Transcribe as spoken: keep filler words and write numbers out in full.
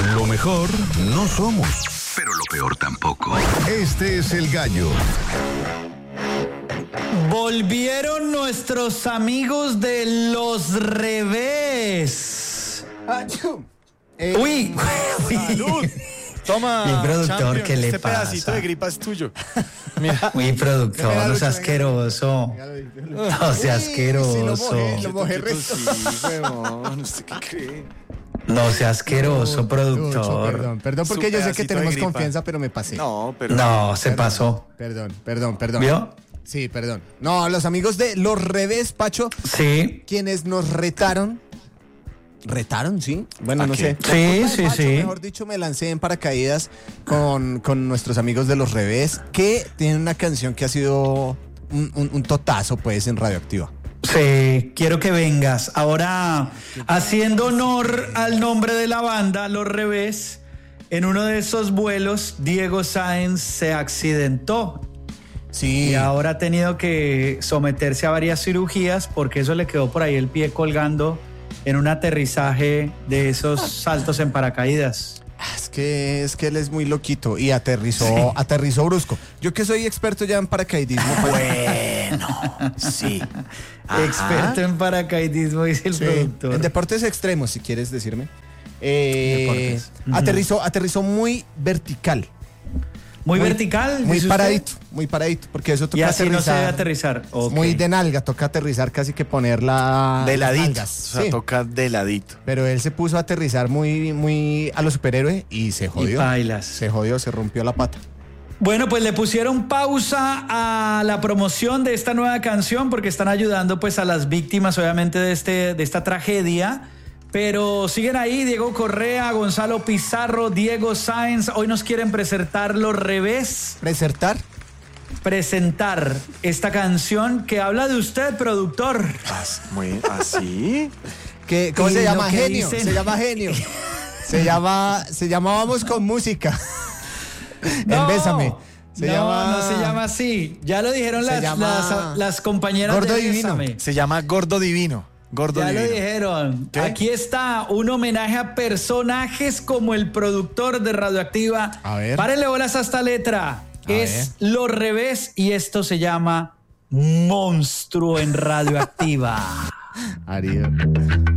Lo mejor no somos, pero lo peor tampoco. Este es El Gallo. Volvieron nuestros amigos de Los Revés. Eh, Uy, ¡Salud! Toma, mi productor, champion, ¿qué le este pasa? pedacito de gripa es tuyo. Mira, mi productor, Venga, no Lucho, sea venga. asqueroso. No sea Uy, sí, lo asqueroso. mojé, lo mojé resto. sí, huevón, ¿usted qué cree? No sea asqueroso, Lucho, productor. Perdón, perdón, Su porque yo sé que pedacito de tenemos gripa. confianza, pero me pasé. No, pero... No, se Perdón, pasó. Perdón, perdón, perdón. ¿Vio? Sí, perdón. No, los amigos de Los Revés, Pacho, Sí. quienes nos retaron. ¿Retaron, sí? Bueno, ¿A no qué? sé. Sí, Ay, sí, Pacho, sí. Mejor dicho, me lancé en paracaídas con, con nuestros amigos de Los Revés, que tienen una canción que ha sido un, un, un totazo, pues, en Radioactiva. Sí, quiero que vengas. Ahora, haciendo honor al nombre de la banda, Los Revés, en uno de esos vuelos, Diego Sáenz se accidentó. Sí. Y ahora ha tenido que someterse a varias cirugías porque eso le quedó por ahí el pie colgando en un aterrizaje de esos saltos en paracaídas. Es que, es que él es muy loquito y aterrizó, aterrizó brusco. Yo que soy experto ya en paracaidismo. pues- Bueno, sí. Ajá. Experto en paracaidismo, dice el Sí, productor. en deportes extremos, si quieres decirme. Eh, Deportes. aterrizó, aterrizó muy vertical. Muy, vertical. Muy dice paradito, usted. muy paradito, porque eso Y toca así no se debe aterrizar. aterrizar. Ok. Muy de nalga, toca aterrizar casi que ponerla De ladito. nalgas, O sea, sí. toca de ladito. Pero él se puso a aterrizar muy, muy a lo superhéroe y se Y jodió. bailas. Se jodió, se rompió la pata. Bueno, pues le pusieron pausa a la promoción de esta nueva canción porque están ayudando pues a las víctimas obviamente de, este, de esta tragedia. Pero siguen ahí Diego Correa, Gonzalo Pizarro, Diego Sáenz. Hoy nos quieren presentar Los Revés. ¿Presertar? Presentar esta canción que habla de usted, productor. As- Muy así. ¿Qué, ¿Cómo Y se lo llama? que Genio. dicen- Se llama genio. Se llama, se llama Vamos con Música. En Bésame. Se no, llama... no se llama así. Ya lo dijeron Se las, llama las, las compañeras Gordo de Divino. Bésame. Se llama Gordo Divino. Gordo Ya Divino. lo dijeron. ¿Qué? Aquí está un homenaje a personajes como el productor de Radioactiva. A ver. Párenle bolas a esta letra. A es Los Revés y esto se llama Monstruo en Radioactiva. Ariel.